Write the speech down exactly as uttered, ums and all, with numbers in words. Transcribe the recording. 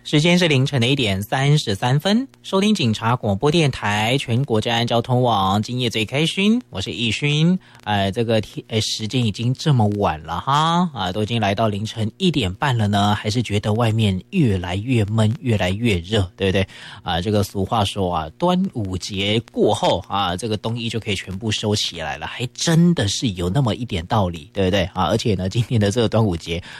时间是凌晨的一点三十三分，收听警察广播电台全国治安交通网，今夜最开心，我是易勋。呃，这个天，呃，时间已经这么晚了哈，啊，都已经来到凌晨一点半了呢，还是觉得外面越来越闷，越来越热，对不对？啊，这个俗话说啊，端午节过后啊，这个冬衣就可以全部收起来了，还真的是有那么一点道理，对不对？啊，而且呢，今年的这个端午节